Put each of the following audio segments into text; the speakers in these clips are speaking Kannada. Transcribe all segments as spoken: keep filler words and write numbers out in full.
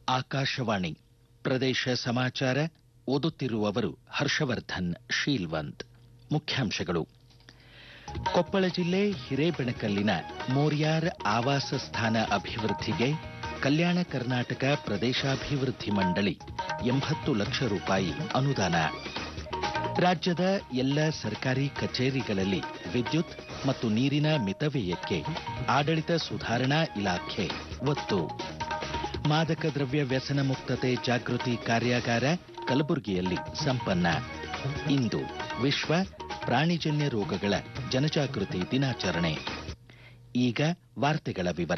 ಆಕಾಶವಾಣಿ ಪ್ರದೇಶ ಸಮಾಚಾರ ಓದುತ್ತಿರುವವರು ಹರ್ಷವರ್ಧನ್ ಶೀಲ್ವಂತ್. ಮುಖ್ಯಾಂಶಗಳು. ಕೊಪ್ಪಳ ಜಿಲ್ಲೆ ಹಿರೇಬೆಣಕಲ್ಲಿನ ಮೋರ್ಯಾರ್ ಆವಾಸ ಸ್ಥಾನ ಅಭಿವೃದ್ಧಿಗೆ ಕಲ್ಯಾಣ ಕರ್ನಾಟಕ ಪ್ರದೇಶಾಭಿವೃದ್ಧಿ ಮಂಡಳಿ ಎಂಬತ್ತು ಲಕ್ಷ ರೂಪಾಯಿ ಅನುದಾನ. ರಾಜ್ಯದ ಎಲ್ಲ ಸರ್ಕಾರಿ ಕಚೇರಿಗಳಲ್ಲಿ ವಿದ್ಯುತ್ ಮತ್ತು ನೀರಿನ ಮಿತವ್ಯಯಕ್ಕೆ ಆಡಳಿತ ಸುಧಾರಣಾ ಇಲಾಖೆ ಒತ್ತು. ಮಾದಕ ದ್ರವ್ಯ ವ್ಯಸನ ಮುಕ್ತತೆ ಜಾಗೃತಿ ಕಾರ್ಯಾಗಾರ ಕಲಬುರಗಿಯಲ್ಲಿ ಸಂಪನ್ನ. ಇಂದು ವಿಶ್ವ ಪ್ರಾಣಿಜನ್ಯ ರೋಗಗಳ ಜನಜಾಗೃತಿ ದಿನಾಚರಣೆ. ಈಗ ವಾರ್ತೆಗಳ ವಿವರ.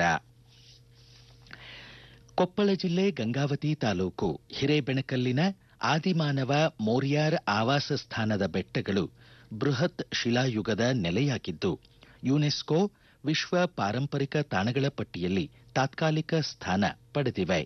ಕೊಪ್ಪಳ ಜಿಲ್ಲೆ ಗಂಗಾವತಿ ತಾಲೂಕು ಹಿರೇಬೆಣಕಲ್ಲಿನ ಆದಿಮಾನವ ಮೋರ್ಯಾರ್ ಆವಾಸ ಸ್ಥಾನದ ಬೆಟ್ಟಗಳು ಬೃಹತ್ ಶಿಲಾಯುಗದ ನೆಲೆಯಾಗಿದ್ದು ಯುನೆಸ್ಕೋ ವಿಶ್ವ ಪಾರಂಪರಿಕ ತಾಣಗಳ ಪಟ್ಟಿಯಲ್ಲಿ ತಾತ್ಕಾಲಿಕ ಸ್ಥಾನ ಪಡೆದಿವೆ.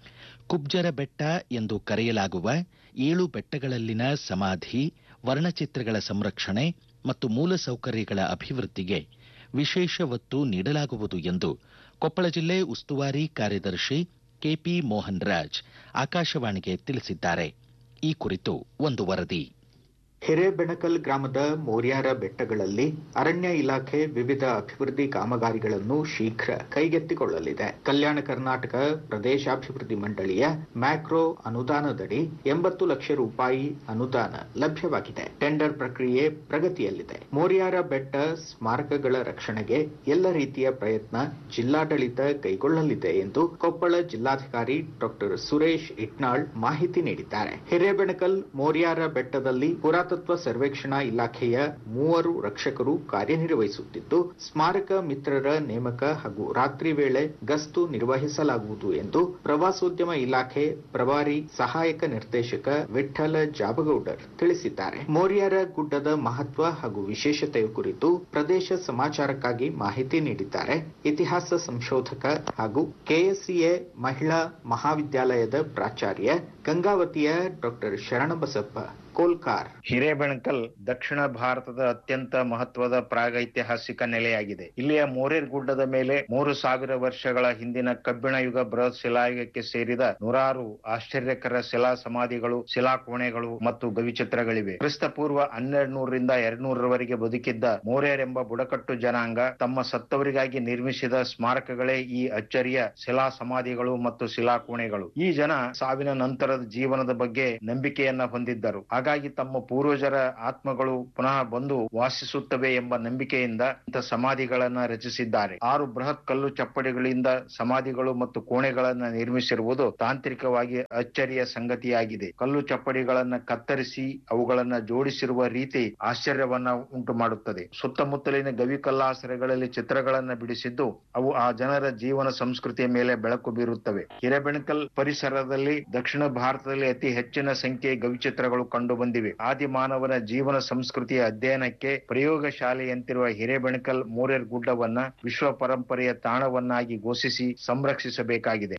ಕುಬ್ಜರ ಬೆಟ್ಟ ಎಂದು ಕರೆಯಲಾಗುವ ಏಳು ಬೆಟ್ಟಗಳಲ್ಲಿನ ಸಮಾಧಿ, ವರ್ಣಚಿತ್ರಗಳ ಸಂರಕ್ಷಣೆ ಮತ್ತು ಮೂಲಸೌಕರ್ಯಗಳ ಅಭಿವೃದ್ಧಿಗೆ ವಿಶೇಷ ಒತ್ತು ನೀಡಲಾಗುವುದು ಎಂದು ಕೊಪ್ಪಳ ಜಿಲ್ಲೆ ಉಸ್ತುವಾರಿ ಕಾರ್ಯದರ್ಶಿ ಕೆಪಿ ಮೋಹನ್ ರಾಜ್ ಆಕಾಶವಾಣಿಗೆ ತಿಳಿಸಿದ್ದಾರೆ. ಈ ಕುರಿತು ಒಂದು ವರದಿ. ಹಿರೇಬೆಣಕಲ್ ಗ್ರಾಮದ ಮೋರ್ಯಾರ ಬೆಟ್ಟಗಳಲ್ಲಿ ಅರಣ್ಯ ಇಲಾಖೆ ವಿವಿಧ ಅಭಿವೃದ್ಧಿ ಕಾಮಗಾರಿಗಳನ್ನು ಶೀಘ್ರ ಕೈಗೆತ್ತಿಕೊಳ್ಳಲಿದೆ. ಕಲ್ಯಾಣ ಕರ್ನಾಟಕ ಪ್ರದೇಶಾಭಿವೃದ್ಧಿ ಮಂಡಳಿಯ ಮ್ಯಾಕ್ರೋ ಅನುದಾನದಡಿ ಎಂಬತ್ತು ಲಕ್ಷ ರೂಪಾಯಿ ಅನುದಾನ ಲಭ್ಯವಾಗಿದೆ. ಟೆಂಡರ್ ಪ್ರಕ್ರಿಯೆ ಪ್ರಗತಿಯಲ್ಲಿದೆ. ಮೋರ್ಯಾರ ಬೆಟ್ಟ ಸ್ಮಾರಕಗಳ ರಕ್ಷಣೆಗೆ ಎಲ್ಲ ರೀತಿಯ ಪ್ರಯತ್ನ ಜಿಲ್ಲಾಡಳಿತ ಕೈಗೊಳ್ಳಲಿದೆ ಎಂದು ಕೊಪ್ಪಳ ಜಿಲ್ಲಾಧಿಕಾರಿ ಡಾಕ್ಟರ್ ಸುರೇಶ್ ಇಟ್ನಾಳ್ ಮಾಹಿತಿ ನೀಡಿದ್ದಾರೆ. ಹಿರೇಬೆಣಕಲ್ ಮೋರ್ಯಾರ ಬೆಟ್ಟದಲ್ಲಿ ಪುರಾತತ್ವ ಸರ್ವೇಕ್ಷಣಾ ಇಲಾಖೆಯ ಮೂವರು ರಕ್ಷಕರು ಕಾರ್ಯನಿರ್ವಹಿಸುತ್ತಿದ್ದು ಸ್ಮಾರಕ ಮಿತ್ರರ ನೇಮಕ ಹಾಗೂ ರಾತ್ರಿ ವೇಳೆ ಗಸ್ತು ನಿರ್ವಹಿಸಲಾಗುವುದು ಎಂದು ಪ್ರವಾಸೋದ್ಯಮ ಇಲಾಖೆ ಪ್ರಭಾರಿ ಸಹಾಯಕ ನಿರ್ದೇಶಕ ವಿಠ್ಠಲ ಜಾಬಗೌಡರ್ ತಿಳಿಸಿದ್ದಾರೆ. ಮೋರ್ಯಾರ ಗುಡ್ಡದ ಮಹತ್ವ ಹಾಗೂ ವಿಶೇಷತೆಯ ಕುರಿತು ಪ್ರದೇಶ ಸಮಾಚಾರಕ್ಕಾಗಿ ಮಾಹಿತಿ ನೀಡಿದ್ದಾರೆ ಇತಿಹಾಸ ಸಂಶೋಧಕ ಹಾಗೂ ಕೆಎಸ್ಸಿಎ ಮಹಿಳಾ ಮಹಾವಿದ್ಯಾಲಯದ ಪ್ರಾಚಾರ್ಯ ಗಂಗಾವತಿಯ ಡಾಕ್ಟರ್ ಶರಣಬಸಪ್ಪ ಕೋಲ್ಕಾರ್. ಹಿರೇಬೆಣಕಲ್ ದಕ್ಷಿಣ ಭಾರತದ ಅತ್ಯಂತ ಮಹತ್ವದ ಪ್ರಾಗೈತಿಹಾಸಿಕ ನೆಲೆಯಾಗಿದೆ. ಇಲ್ಲಿಯ ಮೋರೇರ್ ಗುಡ್ಡದ ಮೇಲೆ ಮೂರು ಸಾವಿರ ವರ್ಷಗಳ ಹಿಂದಿನ ಕಬ್ಬಿಣ ಯುಗ ಬೃಹತ್ ಶಿಲಾಯುಗಕ್ಕೆ ಸೇರಿದ ನೂರಾರು ಆಶ್ಚರ್ಯಕರ ಶಿಲಾ ಸಮಾಧಿಗಳು, ಶಿಲಾಕೋಣೆಗಳು ಮತ್ತು ಗವಿಚಿತ್ರಗಳಿವೆ. ಕ್ರಿಸ್ತಪೂರ್ವ ಹನ್ನೆರಡು ನೂರರಿಂದ ಎರಡು ನೂರರವರೆಗೆ ಬದುಕಿದ್ದ ಮೋರೇರ್ ಎಂಬ ಬುಡಕಟ್ಟು ಜನಾಂಗ ತಮ್ಮ ಸತ್ತವರಿಗಾಗಿ ನಿರ್ಮಿಸಿದ ಸ್ಮಾರಕಗಳೇ ಈ ಅಚ್ಚರಿಯ ಶಿಲಾ ಸಮಾಧಿಗಳು ಮತ್ತು ಶಿಲಾಕೋಣೆಗಳು. ಈ ಜನ ಸಾವಿನ ನಂತರದ ಜೀವನದ ಬಗ್ಗೆ ನಂಬಿಕೆಯನ್ನ ಹೊಂದಿದ್ದರು. ಹಾಗಾಗಿ ತಮ್ಮ ಪೂರ್ವಜರ ಆತ್ಮಗಳು ಪುನಃ ಬಂದು ವಾಸಿಸುತ್ತವೆ ಎಂಬ ನಂಬಿಕೆಯಿಂದ ಇಂಥ ಸಮಾಧಿಗಳನ್ನ ರಚಿಸಿದ್ದಾರೆ. ಆರು ಬೃಹತ್ ಕಲ್ಲು ಚಪ್ಪಡಿಗಳಿಂದ ಸಮಾಧಿಗಳು ಮತ್ತು ಕೋಣೆಗಳನ್ನ ನಿರ್ಮಿಸಿರುವುದು ತಾಂತ್ರಿಕವಾಗಿ ಅಚ್ಚರಿಯ ಸಂಗತಿಯಾಗಿದೆ. ಕಲ್ಲು ಚಪ್ಪಡಿಗಳನ್ನ ಕತ್ತರಿಸಿ ಅವುಗಳನ್ನ ಜೋಡಿಸಿರುವ ರೀತಿ ಆಶ್ಚರ್ಯವನ್ನ ಉಂಟು ಮಾಡುತ್ತದೆ. ಸುತ್ತಮುತ್ತಲಿನ ಗವಿ ಕಲ್ಲಾಸರೆಗಳಲ್ಲಿ ಚಿತ್ರಗಳನ್ನ ಬಿಡಿಸಿದ್ದು ಅವು ಆ ಜನರ ಜೀವನ ಸಂಸ್ಕೃತಿಯ ಮೇಲೆ ಬೆಳಕು ಬೀರುತ್ತವೆ. ಹಿರೇಬೆಣಕಲ್ ಪರಿಸರದಲ್ಲಿ ದಕ್ಷಿಣ ಭಾರತದಲ್ಲಿ ಅತಿ ಹೆಚ್ಚಿನ ಸಂಖ್ಯೆಯ ಗವಿಚಿತ್ರಗಳು ಕಂಡು ಬಂದಿವೆ. ಆದಿಮಾನವನ ಜೀವನ ಸಂಸ್ಕೃತಿಯ ಅಧ್ಯಯನಕ್ಕೆ ಪ್ರಯೋಗ ಶಾಲೆಯಂತಿರುವ ಹಿರೇಬೆಣಕಲ್ ಮೋರೇರ್ ಗುಡ್ಡವನ್ನ ವಿಶ್ವ ಪರಂಪರೆಯ ತಾಣವನ್ನಾಗಿ ಘೋಷಿಸಿ ಸಂರಕ್ಷಿಸಬೇಕಾಗಿದೆ.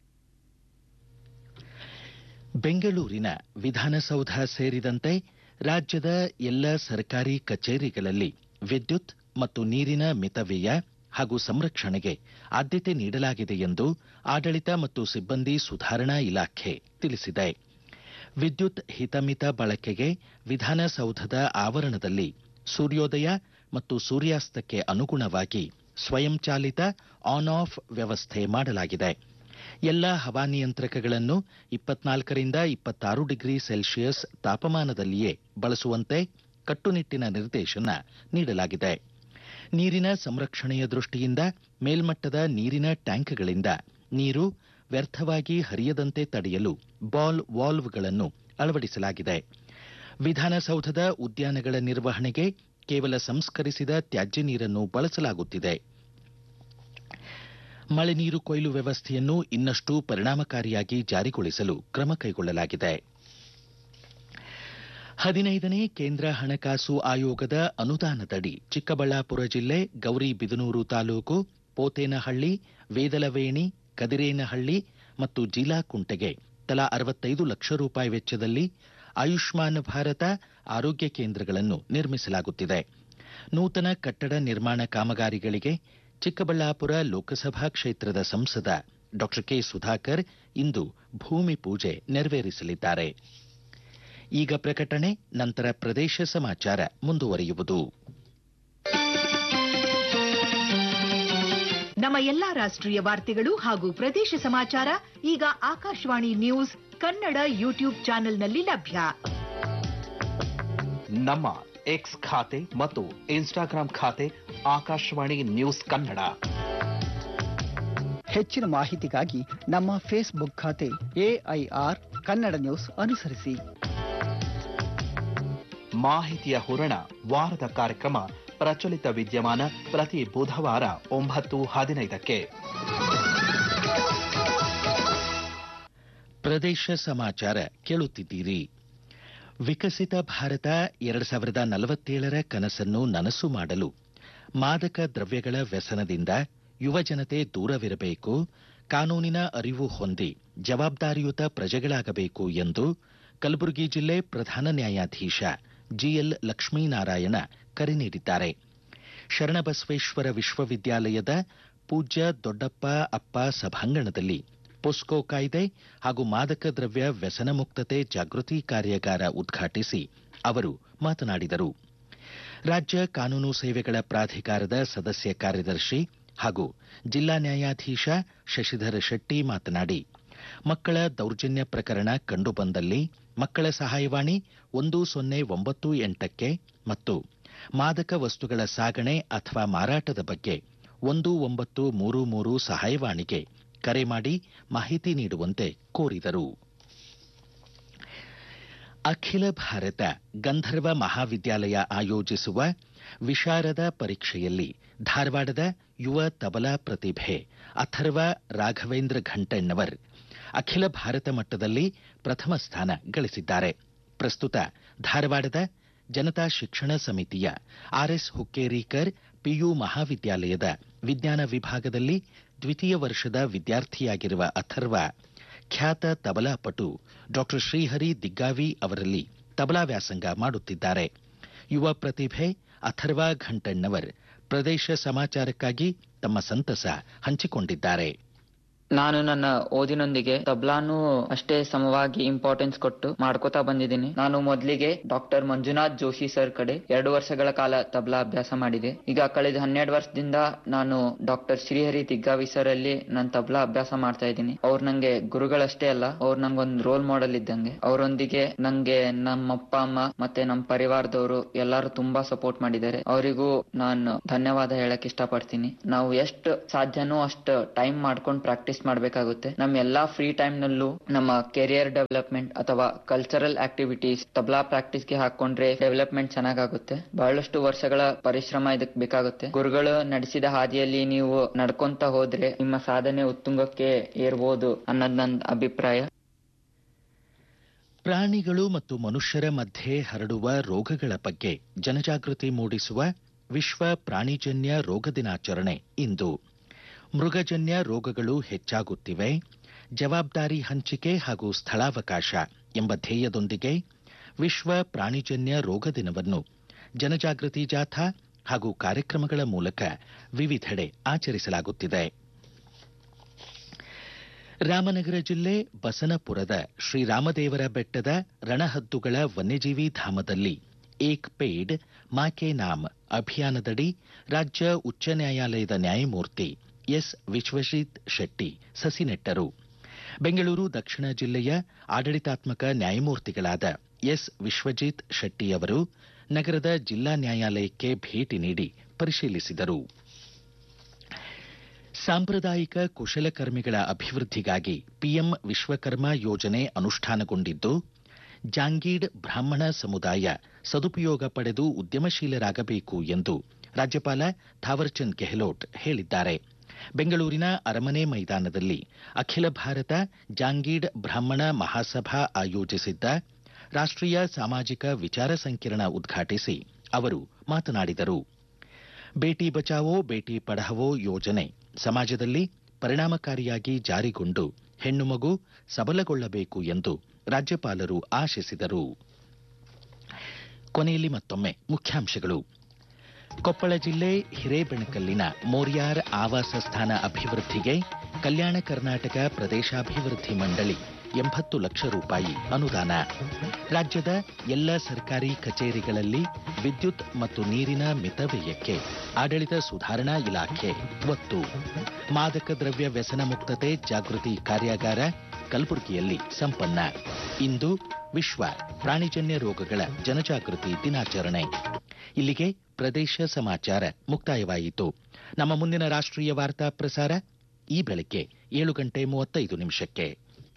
ಬೆಂಗಳೂರಿನ ವಿಧಾನಸೌಧ ಸೇರಿದಂತೆ ರಾಜ್ಯದ ಎಲ್ಲ ಸರ್ಕಾರಿ ಕಚೇರಿಗಳಲ್ಲಿ ವಿದ್ಯುತ್ ಮತ್ತು ನೀರಿನ ಮಿತವ್ಯಯ ಹಾಗೂ ಸಂರಕ್ಷಣೆಗೆ ಆದ್ಯತೆ ನೀಡಲಾಗಿದೆ ಎಂದು ಆಡಳಿತ ಮತ್ತು ಸಿಬ್ಬಂದಿ ಸುಧಾರಣಾ ಇಲಾಖೆ ತಿಳಿಸಿದೆ. ವಿದ್ಯುತ್ ಹಿತಮಿತ ಬಳಕೆಗೆ ವಿಧಾನಸೌಧದ ಆವರಣದಲ್ಲಿ ಸೂರ್ಯೋದಯ ಮತ್ತು ಸೂರ್ಯಾಸ್ತಕ್ಕೆ ಅನುಗುಣವಾಗಿ ಸ್ವಯಂಚಾಲಿತ ಆನ್ ಆಫ್ ವ್ಯವಸ್ಥೆ ಮಾಡಲಾಗಿದೆ. ಎಲ್ಲ ಹವಾನಿಯಂತ್ರಕಗಳನ್ನು ಇಪ್ಪತ್ನಾಲ್ಕರಿಂದ ಇಪ್ಪತ್ತಾರು ಡಿಗ್ರಿ ಸೆಲ್ಸಿಯಸ್ ತಾಪಮಾನದಲ್ಲಿಯೇ ಬಳಸುವಂತೆ ಕಟ್ಟುನಿಟ್ಟಿನ ನಿರ್ದೇಶನ ನೀಡಲಾಗಿದೆ. ನೀರಿನ ಸಂರಕ್ಷಣೆಯ ದೃಷ್ಟಿಯಿಂದ ಮೇಲ್ಮಟ್ಟದ ನೀರಿನ ಟ್ಯಾಂಕ್ಗಳಿಂದ ನೀರು ವ್ಯರ್ಥವಾಗಿ ಹರಿಯದಂತೆ ತಡೆಯಲು ಬಾಲ್ ವಾಲ್ವ್ಗಳನ್ನು ಅಳವಡಿಸಲಾಗಿದೆ. ವಿಧಾನಸೌಧದ ಉದ್ಯಾನಗಳ ನಿರ್ವಹಣೆಗೆ ಕೇವಲ ಸಂಸ್ಕರಿಸಿದ ತ್ಯಾಜ್ಯ ನೀರನ್ನು ಬಳಸಲಾಗುತ್ತಿದೆ. ಮಳೆ ನೀರು ಕೊಯ್ಲು ವ್ಯವಸ್ಥೆಯನ್ನು ಇನ್ನಷ್ಟು ಪರಿಣಾಮಕಾರಿಯಾಗಿ ಜಾರಿಗೊಳಿಸಲು ಕ್ರಮ ಕೈಗೊಳ್ಳಲಾಗಿದೆ. ಹದಿನೈದನೇ ಕೇಂದ್ರ ಹಣಕಾಸು ಆಯೋಗದ ಅನುದಾನದಡಿ ಚಿಕ್ಕಬಳ್ಳಾಪುರ ಜಿಲ್ಲೆ ಗೌರಿಬಿದನೂರು ತಾಲೂಕು ಪೋತೇನಹಳ್ಳಿ, ವೇದಲವೇಣಿ, ಕದಿರೇನಹಳ್ಳಿ ಮತ್ತು ಜೀಲಾಕುಂಟೆಗೆ ತಲಾ ಅರವತ್ತೈದು ಲಕ್ಷ ರೂಪಾಯಿ ವೆಚ್ಚದಲ್ಲಿ ಆಯುಷ್ಮಾನ್ ಭಾರತ ಆರೋಗ್ಯ ಕೇಂದ್ರಗಳನ್ನು ನಿರ್ಮಿಸಲಾಗುತ್ತಿದೆ. ನೂತನ ಕಟ್ಟಡ ನಿರ್ಮಾಣ ಕಾಮಗಾರಿಗಳಿಗೆ ಚಿಕ್ಕಬಳ್ಳಾಪುರ ಲೋಕಸಭಾ ಕ್ಷೇತ್ರದ ಸಂಸದ ಡಾಕ್ಟರ್ ಕೆ ಸುಧಾಕರ್ ಇಂದು ಭೂಮಿ ಪೂಜೆ ನೆರವೇರಿಸಲಿದ್ದಾರೆ. ಈಗ ಪ್ರಕಟಣೆ, ನಂತರ ಪ್ರದೇಶ ಸಮಾಚಾರ ಮುಂದುವರಿಯುವುದು. ನಮ್ಮ ಎಲ್ಲಾ ರಾಷ್ಟ್ರೀಯ ವಾರ್ತೆಗಳು ಹಾಗೂ ಪ್ರದೇಶ ಸಮಾಚಾರ ಈಗ ಆಕಾಶವಾಣಿ ನ್ಯೂಸ್ ಕನ್ನಡ ಯೂಟ್ಯೂಬ್ ಚಾನೆಲ್ನಲ್ಲಿ ಲಭ್ಯ. ನಮ್ಮ ಎಕ್ಸ್ ಖಾತೆ ಮತ್ತು ಇನ್ಸ್ಟಾಗ್ರಾಂ ಖಾತೆ ಆಕಾಶವಾಣಿ ನ್ಯೂಸ್ ಕನ್ನಡ. ಹೆಚ್ಚಿನ ಮಾಹಿತಿಗಾಗಿ ನಮ್ಮ ಫೇಸ್ಬುಕ್ ಖಾತೆ ಎಐಆರ್ ಕನ್ನಡ ನ್ಯೂಸ್ ಅನುಸರಿಸಿ. ಮಾಹಿತಿಯ ಹೂರಣ ವಾರದ ಕಾರ್ಯಕ್ರಮ ಪ್ರಚಲಿತ ವಿದ್ಯಮಾನ ಪ್ರತಿ ಬುಧವಾರ ಒಂಬತ್ತು ಹದಿನೈದಕ್ಕೆ. ಪ್ರದೇಶ ಸಮಾಚಾರ ಕೇಳುತ್ತಿದ್ದೀರಿ. ವಿಕಸಿತ ಭಾರತ ಎರಡು ಸಾವಿರದ ನಲವತ್ತೇಳರ ಕನಸನ್ನು ನನಸು ಮಾಡಲು ಮಾದಕ ದ್ರವ್ಯಗಳ ವ್ಯಸನದಿಂದ ಯುವಜನತೆ ದೂರವಿರಬೇಕು, ಕಾನೂನಿನ ಅರಿವು ಹೊಂದಿ ಜವಾಬ್ದಾರಿಯುತ ಪ್ರಜೆಗಳಾಗಬೇಕು ಎಂದು ಕಲಬುರಗಿ ಜಿಲ್ಲೆ ಪ್ರಧಾನ ನ್ಯಾಯಾಧೀಶ ಜಿಎಲ್ ಲಕ್ಷ್ಮೀನಾರಾಯಣ ಕರೆ ನೀಡಿದ್ದಾರೆ. ಶರಣಬಸವೇಶ್ವರ ವಿಶ್ವವಿದ್ಯಾಲಯದ ಪೂಜ್ಯ ದೊಡ್ಡಪ್ಪ ಅಪ್ಪ ಸಭಾಂಗಣದಲ್ಲಿ ಪೊಸ್ಕೋ ಕಾಯ್ದೆ ಹಾಗೂ ಮಾದಕ ದ್ರವ್ಯ ವ್ಯಸನ ಮುಕ್ತತೆ ಜಾಗೃತಿ ಕಾರ್ಯಾಗಾರ ಉದ್ಘಾಟಿಸಿ ಅವರು ಮಾತನಾಡಿದರು. ರಾಜ್ಯ ಕಾನೂನು ಸೇವೆಗಳ ಪ್ರಾಧಿಕಾರದ ಸದಸ್ಯ ಕಾರ್ಯದರ್ಶಿ ಹಾಗೂ ಜಿಲ್ಲಾ ನ್ಯಾಯಾಧೀಶ ಶಶಿಧರ ಶೆಟ್ಟಿ ಮಾತನಾಡಿ, ಮಕ್ಕಳ ದೌರ್ಜನ್ಯ ಪ್ರಕರಣ ಕಂಡುಬಂದಲ್ಲಿ ಮಕ್ಕಳ ಸಹಾಯವಾಣಿ ಒಂದು ಸೊನ್ನೆ ಒಂಬತ್ತು ಎಂಟಕ್ಕೆ ಮತ್ತು ಮಾದಕ ವಸ್ತುಗಳ ಸಾಗಣೆ ಅಥವಾ ಮಾರಾಟದ ಬಗ್ಗೆ ಒಂದು ಒಂಬತ್ತು ಮೂರು ಮೂರು ಸಹಾಯವಾಣಿಗೆ ಕರೆ ಮಾಡಿ ಮಾಹಿತಿ ನೀಡುವಂತೆ ಕೋರಿದರು. ಅಖಿಲ ಭಾರತ ಗಂಧರ್ವ ಮಹಾವಿದ್ಯಾಲಯ ಆಯೋಜಿಸುವ ವಿಶಾರದ ಪರೀಕ್ಷೆಯಲ್ಲಿ ಧಾರವಾಡದ ಯುವ ತಬಲಾ ಪ್ರತಿಭೆ ಅಥರ್ವ ರಾಘವೇಂದ್ರ ಘಂಟಣ್ಣವರ್ ಅಖಿಲ ಭಾರತ ಮಟ್ಟದಲ್ಲಿ ಪ್ರಥಮ ಸ್ಥಾನ ಗಳಿಸಿದ್ದಾರೆ. ಪ್ರಸ್ತುತ ಧಾರವಾಡದ ಜನತಾ ಶಿಕ್ಷಣ ಸಮಿತಿಯ ಆರ್ಎಸ್ ಹುಕ್ಕೇರಿಕರ್ ಪಿಯು ಮಹಾವಿದ್ಯಾಲಯದ ವಿಜ್ಞಾನ ವಿಭಾಗದಲ್ಲಿ ದ್ವಿತೀಯ ವರ್ಷದ ವಿದ್ಯಾರ್ಥಿಯಾಗಿರುವ ಅಥರ್ವ ಖ್ಯಾತ ತಬಲಾ ಪಟು ಡಾಕ್ಟರ್ ಶ್ರೀಹರಿ ದಿಗ್ಗಾವಿ ಅವರಲ್ಲಿ ತಬಲಾ ವ್ಯಾಸಂಗ ಮಾಡುತ್ತಿದ್ದಾರೆ. ಯುವ ಪ್ರತಿಭೆ ಅಥರ್ವ ಘಂಟಣ್ಣವರ್ ಪ್ರದೇಶ ಸಮಾಚಾರಕ್ಕಾಗಿ ತಮ್ಮ ಸಂತಸ ಹಂಚಿಕೊಂಡಿದ್ದಾರೆ. ನಾನು ನನ್ನ ಓದಿನೊಂದಿಗೆ ತಬ್ಲಾನು ಅಷ್ಟೇ ಸಮವಾಗಿ ಇಂಪಾರ್ಟೆನ್ಸ್ ಕೊಟ್ಟು ಮಾಡ್ಕೋತಾ ಬಂದಿದ್ದೀನಿ. ನಾನು ಮೊದಲಿಗೆ ಡಾಕ್ಟರ್ ಮಂಜುನಾಥ್ ಜೋಶಿ ಸರ್ ಕಡೆ ಎರಡು ವರ್ಷಗಳ ಕಾಲ ತಬ್ಲಾ ಅಭ್ಯಾಸ ಮಾಡಿದೆ. ಈಗ ಕಳೆದ ಹನ್ನೆರಡು ವರ್ಷದಿಂದ ನಾನು ಡಾಕ್ಟರ್ ಶ್ರೀಹರಿ ದಿಗ್ಗಾವಿ ಸರ್ ಅಲ್ಲಿ ನಾನು ತಬ್ಲಾ ಅಭ್ಯಾಸ ಮಾಡ್ತಾ ಇದ್ದೀನಿ. ಅವ್ರು ನಂಗೆ ಗುರುಗಳಷ್ಟೇ ಅಲ್ಲ, ಅವ್ರು ನಂಗೊಂದು ರೋಲ್ ಮಾಡೆಲ್ ಇದ್ದಂಗೆ. ಅವರೊಂದಿಗೆ ನಂಗೆ ನಮ್ಮ ಅಪ್ಪ ಅಮ್ಮ ಮತ್ತೆ ನಮ್ಮ ಪರಿವಾರದವರು ಎಲ್ಲರೂ ತುಂಬಾ ಸಪೋರ್ಟ್ ಮಾಡಿದ್ದಾರೆ. ಅವರಿಗೂ ನಾನು ಧನ್ಯವಾದ ಹೇಳಕ್ ಇಷ್ಟಪಡ್ತೀನಿ. ನಾವು ಎಷ್ಟು ಸಾಧ್ಯನೋ ಅಷ್ಟು ಟೈಮ್ ಮಾಡ್ಕೊಂಡು ಪ್ರಾಕ್ಟೀಸ್ ಮಾಡಬೇಕಾಗುತ್ತೆ. ನಮ್ಮ ಎಲ್ಲಾ ಫ್ರೀ ಟೈಮ್ ನಲ್ಲೂ ನಮ್ಮ ಕೆರಿಯರ್ ಡೆವಲಪ್ಮೆಂಟ್ ಅಥವಾ ಕಲ್ಚರಲ್ ಆಕ್ಟಿವಿಟೀಸ್ ತಬ್ಲಾ ಪ್ರಾಕ್ಟೀಸ್ ಗೆ ಹಾಕೊಂಡ್ರೆ ಡೆವಲಪ್ಮೆಂಟ್ ಚೆನ್ನಾಗುತ್ತೆ. ಬಹಳಷ್ಟು ವರ್ಷಗಳ ಪರಿಶ್ರಮ ಇದಕ್ ಬೇಕಾಗುತ್ತೆ. ಗುರುಗಳು ನಡೆಸಿದ ಹಾದಿಯಲ್ಲಿ ನೀವು ನಡ್ಕೊಂತ ಹೋದ್ರೆ ನಿಮ್ಮ ಸಾಧನೆ ಉತ್ತುಂಗಕ್ಕೆ ಏರ್ಬೋದು ಅನ್ನೋದ್ ನನ್ನ ಅಭಿಪ್ರಾಯ. ಪ್ರಾಣಿಗಳು ಮತ್ತು ಮನುಷ್ಯರ ಮಧ್ಯೆ ಹರಡುವ ರೋಗಗಳ ಬಗ್ಗೆ ಜನಜಾಗೃತಿ ಮೂಡಿಸುವ ವಿಶ್ವ ಪ್ರಾಣಿಜನ್ಯ ರೋಗ ದಿನಾಚರಣೆ ಇಂದು. ಮೃಗಜನ್ಯ ರೋಗಗಳು ಹೆಚ್ಚಾಗುತ್ತಿವೆ, ಜವಾಬ್ದಾರಿ ಹಂಚಿಕೆ ಹಾಗೂ ಸ್ಥಳಾವಕಾಶ ಎಂಬ ಧ್ಯೇಯದೊಂದಿಗೆ ವಿಶ್ವ ಪ್ರಾಣಿಜನ್ಯ ರೋಗ ದಿನವನ್ನು ಜನಜಾಗೃತಿ ಜಾಥಾ ಹಾಗೂ ಕಾರ್ಯಕ್ರಮಗಳ ಮೂಲಕ ವಿವಿಧೆಡೆ ಆಚರಿಸಲಾಗುತ್ತಿದೆ. ರಾಮನಗರ ಜಿಲ್ಲೆ ಬಸನಪುರದ ಶ್ರೀರಾಮದೇವರ ಬೆಟ್ಟದ ರಣಹದ್ದುಗಳ ವನ್ಯಜೀವಿ ಧಾಮದಲ್ಲಿ ಏಕ್ ಪೇಡ್ ಮಾಕೆ ನಾಮ್ ಅಭಿಯಾನದಡಿ ರಾಜ್ಯ ಉಚ್ಚ ನ್ಯಾಯಾಲಯದ ನ್ಯಾಯಮೂರ್ತಿ ಎಸ್ ವಿಶ್ವಜಿತ್ ಶೆಟ್ಟಿ ಸಸಿ ನೆಟ್ಟರು. ಬೆಂಗಳೂರು ದಕ್ಷಿಣ ಜಿಲ್ಲೆಯ ಆಡಳಿತಾತ್ಮಕ ನ್ಯಾಯಮೂರ್ತಿಗಳಾದ ಎಸ್ ವಿಶ್ವಜಿತ್ ಶೆಟ್ಟಿ ಅವರು ನಗರದ ಜಿಲ್ಲಾ ನ್ಯಾಯಾಲಯಕ್ಕೆ ಭೇಟಿ ನೀಡಿ ಪರಿಶೀಲಿಸಿದರು. ಸಾಂಪ್ರದಾಯಿಕ ಕುಶಲಕರ್ಮಿಗಳ ಅಭಿವೃದ್ಧಿಗಾಗಿ ಪಿಎಂ ವಿಶ್ವಕರ್ಮ ಯೋಜನೆ ಅನುಷ್ಠಾನಗೊಂಡಿದ್ದು, ಜಾಂಗೀಡ್ ಬ್ರಾಹ್ಮಣ ಸಮುದಾಯ ಸದುಪಯೋಗ ಪಡೆದು ಉದ್ಯಮಶೀಲರಾಗಬೇಕು ಎಂದು ರಾಜ್ಯಪಾಲ ಥಾವರ್ಚಂದ್ ಗೆಹ್ಲೋಟ್ ಹೇಳಿದ್ದಾರೆ. ಬೆಂಗಳೂರಿನ ಅರಮನೆ ಮೈದಾನದಲ್ಲಿ ಅಖಿಲ ಭಾರತ ಜಾಂಗೀಡ್ ಬ್ರಾಹ್ಮಣ ಮಹಾಸಭಾ ಆಯೋಜಿಸಿದ್ದ ರಾಷ್ಟ್ರೀಯ ಸಾಮಾಜಿಕ ವಿಚಾರ ಸಂಕಿರಣ ಉದ್ಘಾಟಿಸಿ ಅವರು ಮಾತನಾಡಿದರು. ಬೇಟಿ ಬಚಾವೋ ಬೇಟಿ ಪಢಾವೋ ಯೋಜನೆ ಸಮಾಜದಲ್ಲಿ ಪರಿಣಾಮಕಾರಿಯಾಗಿ ಜಾರಿಗೊಂಡು ಹೆಣ್ಣು ಮಗು ಸಬಲಗೊಳ್ಳಬೇಕು ಎಂದು ರಾಜ್ಯಪಾಲರು ಆಶಿಸಿದರು. ಕೊನೆಯಲ್ಲಿ ಮತ್ತೊಮ್ಮೆ ಮುಖ್ಯಾಂಶಗಳು. ಕೊಪ್ಪಳ ಜಿಲ್ಲೆ ಹಿರೇಬೆಣಕಲ್ಲಿನ ಮೋರ್ಯಾರ್ ಆವಾಸ ಸ್ಥಾನ ಅಭಿವೃದ್ಧಿಗೆ ಕಲ್ಯಾಣ ಕರ್ನಾಟಕ ಪ್ರದೇಶಾಭಿವೃದ್ಧಿ ಮಂಡಳಿ ಎಂಬತ್ತು ಲಕ್ಷ ರೂಪಾಯಿ ಅನುದಾನ. ರಾಜ್ಯದ ಎಲ್ಲ ಸರ್ಕಾರಿ ಕಚೇರಿಗಳಲ್ಲಿ ವಿದ್ಯುತ್ ಮತ್ತು ನೀರಿನ ಮಿತವ್ಯಯಕ್ಕೆ ಆಡಳಿತ ಸುಧಾರಣಾ ಇಲಾಖೆ ಒತ್ತು. ಮಾದಕ ದ್ರವ್ಯ ವ್ಯಸನ ಮುಕ್ತತೆ ಜಾಗೃತಿ ಕಾರ್ಯಾಗಾರ ಕಲಬುರಗಿಯಲ್ಲಿ ಸಂಪನ್ನ. ಇಂದು ವಿಶ್ವ ಪ್ರಾಣಿಜನ್ಯ ರೋಗಗಳ ಜನಜಾಗೃತಿ ದಿನಾಚರಣೆ. ಇಲ್ಲಿಗೆ ಪ್ರದೇಶ ಸಮಾಚಾರ ಮುಕ್ತಾಯವಾಯಿತು. ನಮ್ಮ ಮುಂದಿನ ರಾಷ್ಟ್ರೀಯ ವಾರ್ತಾ ಪ್ರಸಾರ ಈ ಬೆಳಗ್ಗೆ ಏಳು ಗಂಟೆ ಮೂವತ್ತೈದು ನಿಮಿಷಕ್ಕೆ.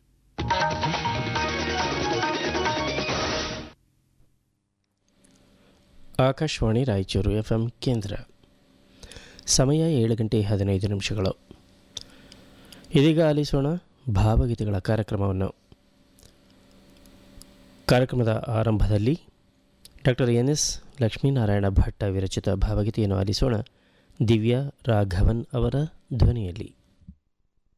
ಆಕಾಶವಾಣಿ ರಾಯಚೂರು ಎಫ್ಎಂ ಕೇಂದ್ರ. ಸಮಯ ಏಳು ಗಂಟೆ ಹದಿನೈದು ನಿಮಿಷಗಳು. ಇದೀಗ ಆಲಿಸೋಣ ಭಾವಗೀತೆಗಳ ಕಾರ್ಯಕ್ರಮವನ್ನು. ಕಾರ್ಯಕ್ರಮದ ಆರಂಭದಲ್ಲಿ doctor N S Lakshminarayana Bhatta ವಿರಚಿತ ಭಾವಗೀತೆಯನ್ನು ಆಲಿಸೋಣ. ದಿವ್ಯಾ ರಾಘವನ್ ಅವರ ಧ್ವನಿಯಲ್ಲಿ.